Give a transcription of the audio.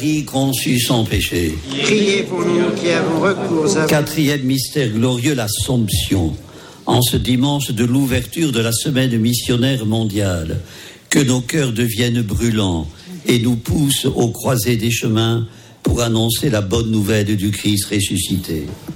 Conçu sans péché. Priez pour nous qui avons recours à vous. Quatrième mystère glorieux, l'Assomption. En ce dimanche de l'ouverture de la semaine missionnaire mondiale, que nos cœurs deviennent brûlants et nous poussent aux croisées des chemins pour annoncer la bonne nouvelle du Christ ressuscité.